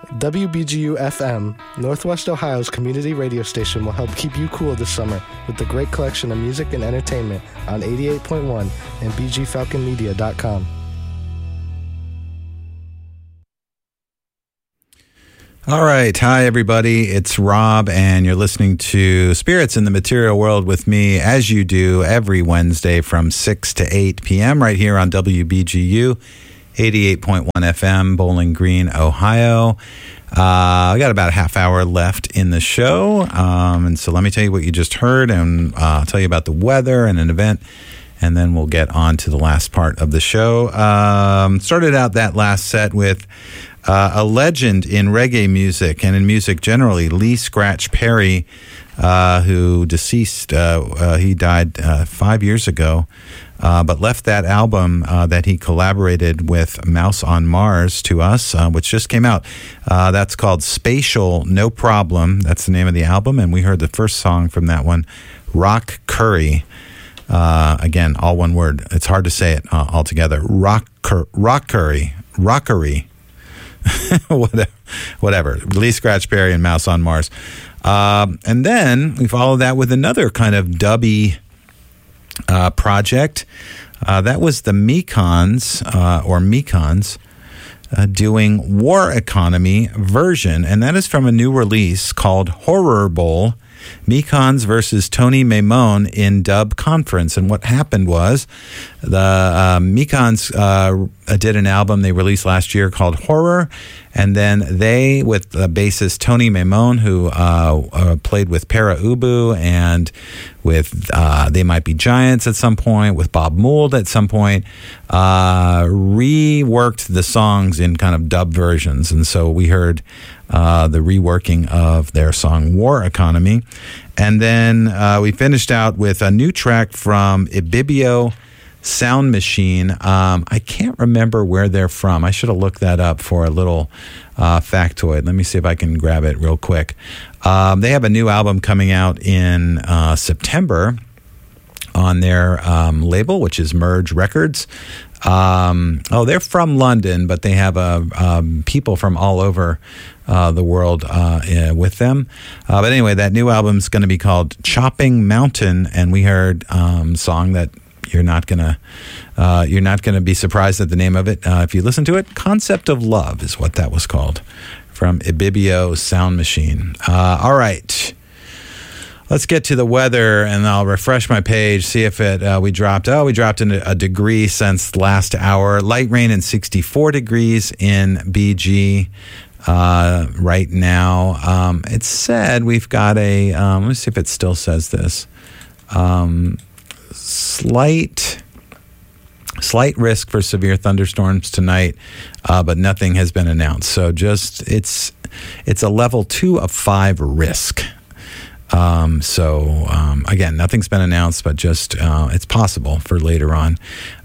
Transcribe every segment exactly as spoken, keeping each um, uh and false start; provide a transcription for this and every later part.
W B G U F M, Northwest Ohio's community radio station, will help keep you cool this summer with a great collection of music and entertainment on eighty-eight point one and b g falcon media dot com. All right. Hi, everybody. It's Rob, and you're listening to Spirits in the Material World with me, as you do every Wednesday from six to eight p.m. right here on W B G U, eighty-eight point one F M, Bowling Green, Ohio. Uh, I got about a half hour left in the show, um, and so let me tell you what you just heard, and uh, I'll tell you about the weather and an event, and then we'll get on to the last part of the show. Um, started out that last set with Uh, a legend in reggae music and in music generally, Lee Scratch Perry, uh, who deceased. Uh, uh, he died uh, five years ago, uh, but left that album uh, that he collaborated with Mouse on Mars to us, uh, which just came out. Uh, that's called Spatial No Problem. That's the name of the album, and we heard the first song from that one, Rock Curry. Uh, again, all one word. It's hard to say it uh, all together. Rock, cur- rock Curry. Rockery. whatever, whatever. Lee Scratch Perry and Mouse on Mars. Um, and then we followed that with another kind of dubby uh, project. Uh, that was the Mekons, uh, or Mekons, uh, doing War Economy version. And that is from a new release called Horror Bowl, Mekons versus Tony Maimone in Dub Conference. And what happened was the uh, Mekons uh, did an album they released last year called Horror, and then they, with the bassist Tony Maimone, who uh, uh, played with Para Ubu and with uh, They Might Be Giants at some point, with Bob Mould at some point, uh, reworked the songs in kind of dub versions. And so we heard uh, the reworking of their song War Economy. And then uh, we finished out with a new track from Ibibio Sound Machine. Um, I can't remember where they're from. I should have looked that up for a little uh, factoid. Let me see if I can grab it real quick. Um, they have a new album coming out in uh, September on their um, label, which is Merge Records. Um, oh, they're from London, but they have uh, um, people from all over uh, the world uh, uh, with them. Uh, but anyway, that new album is going to be called Chopping Mountain, and we heard a um, song that you're not gonna uh, you're not gonna be surprised at the name of it uh, if you listen to it. Concept of Love is what that was called, from Ibibio Sound Machine. Uh, all right. Let's get to the weather, and I'll refresh my page, see if it uh, we dropped. Oh, we dropped in a degree since last hour. Light rain and sixty-four degrees in B G uh, right now. Um, it said we've got a. Um, let me see if it still says this. Um, slight, slight risk for severe thunderstorms tonight, uh, but nothing has been announced. So just it's it's a level two of five risk. Um, so, um, again, nothing's been announced, but just, uh, it's possible for later on.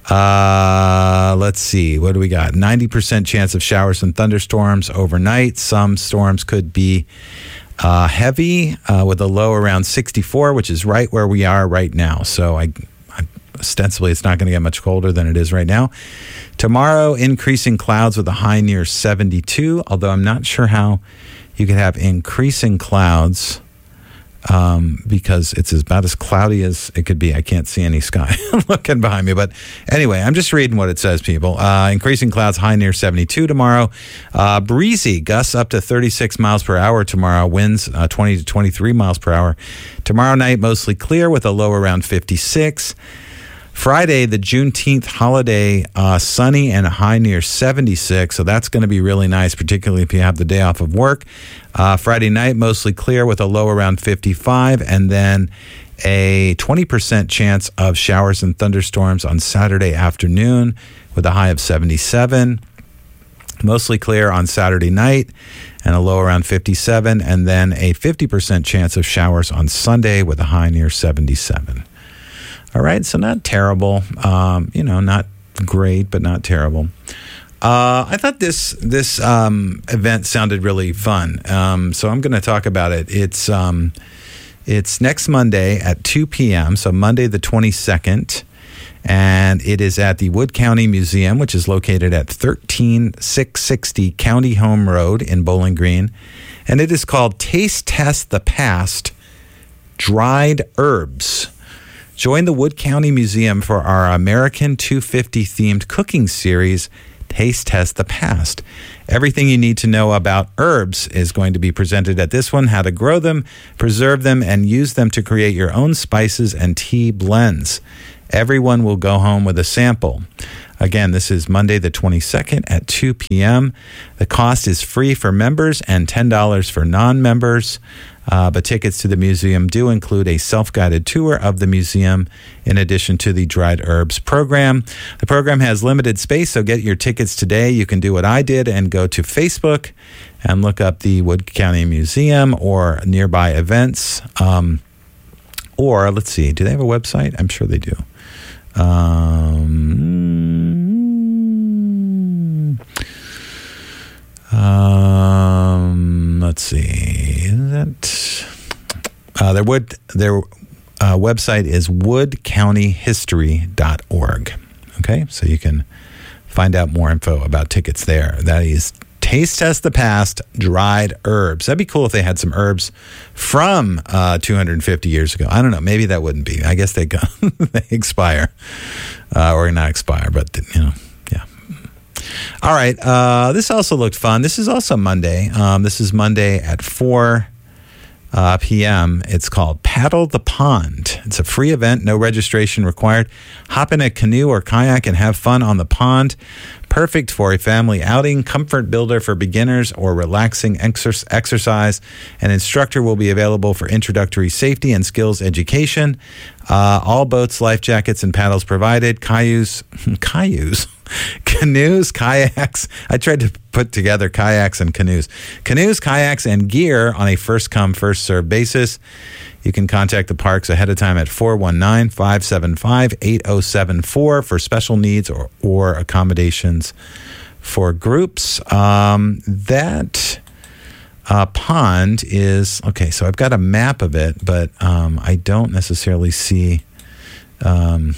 Uh, let's see. What do we got? ninety percent chance of showers and thunderstorms overnight. Some storms could be, uh, heavy, uh, with a low around sixty-four, which is right where we are right now. So I, I ostensibly it's not going to get much colder than it is right now. Tomorrow, increasing clouds with a high near seventy-two, although I'm not sure how you could have increasing clouds. Um, because it's about as cloudy as it could be. I can't see any sky looking behind me. But anyway, I'm just reading what it says, people. Uh, increasing clouds, high near seventy-two tomorrow. Uh, breezy, gusts up to thirty-six miles per hour tomorrow. Winds uh, twenty to twenty-three miles per hour. Tomorrow night, mostly clear with a low around fifty-six. Friday, the Juneteenth holiday, uh, sunny and a high near seventy-six. So that's going to be really nice, particularly if you have the day off of work. Uh, Friday night, mostly clear with a low around fifty-five. And then a twenty percent chance of showers and thunderstorms on Saturday afternoon with a high of seventy-seven. Mostly clear on Saturday night and a low around fifty-seven. And then a fifty percent chance of showers on Sunday with a high near seventy-seven. All right, so not terrible, um, you know, not great, but not terrible. Uh, I thought this this um, event sounded really fun, um, so I'm going to talk about it. It's um, it's next Monday at two p.m., so Monday the twenty-second, And it is at the Wood County Museum, which is located at thirteen six sixty County Home Road in Bowling Green. And it is called Taste Test the Past, Dried Herbs. Join the Wood County Museum for our American two fifty themed cooking series, Taste Test the Past. Everything you need to know about herbs is going to be presented at this one, how to grow them, preserve them, and use them to create your own spices and tea blends. Everyone will go home with a sample. Again, this is Monday the twenty-second at two p.m. The cost is free for members and ten dollars for non-members. Uh, but tickets to the museum do include a self-guided tour of the museum in addition to the dried herbs program. The program has limited space, so get your tickets today. You can do what I did and go to Facebook and look up the Wood County Museum or nearby events. Um, or, let's see, do they have a website? I'm sure they do. Um, um, let's see. Is that uh, their wood? Their uh, website is wood county history dot org. Okay, so you can find out more info about tickets there. That is Taste Test the Past, Dried Herbs. That'd be cool if they had some herbs from uh, two hundred fifty years ago. I don't know. Maybe that wouldn't be. I guess they go, they expire uh, or not expire, but you know, yeah. All right. Uh, this also looked fun. This is also Monday. Um, this is Monday at four uh, p.m. It's called Paddle the Pond. It's a free event, no registration required. Hop in a canoe or kayak and have fun on the pond. Perfect for a family outing, comfort builder for beginners, or relaxing exer- exercise. An instructor will be available for introductory safety and skills education. Uh, all boats, life jackets, and paddles provided. Cayuse, cayuse, canoes, kayaks. I tried to put together kayaks and canoes. Canoes, kayaks, and gear on a first-come, first-served basis. You can contact the parks ahead of time at four one nine, five seven five, eight oh seven four for special needs or, or accommodations for groups. Um, that uh, pond is, okay, so I've got a map of it, but um, I don't necessarily see um,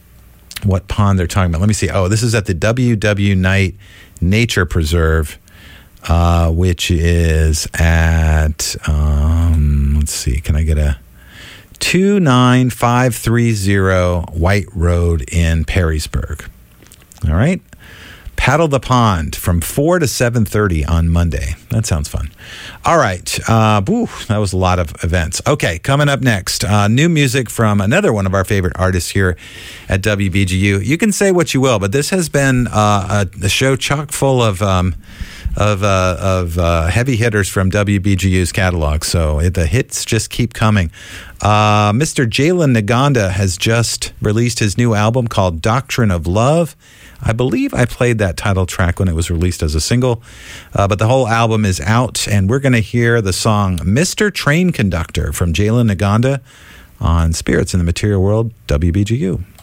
what pond they're talking about. Let me see. Oh, this is at the W W Knight Nature Preserve, uh, which is at, um, let's see, can I get a two nine five three zero White Road in Perrysburg. All right. Paddle the Pond from four to seven thirty on Monday. That sounds fun. All right. Uh, whew, that was a lot of events. Okay, coming up next, uh, new music from another one of our favorite artists here at W B G U. You can say what you will, but this has been uh, a, a show chock full of um, of uh, of uh, heavy hitters from W B G U's catalog. So it, the hits just keep coming. Uh, Mister Jalen Naganda has just released his new album called Doctrine of Love. I believe I played that title track when it was released as a single, uh, but the whole album is out, and we're going to hear the song Mister Train Conductor from Jalen Naganda on Spirits in the Material World, W B G U.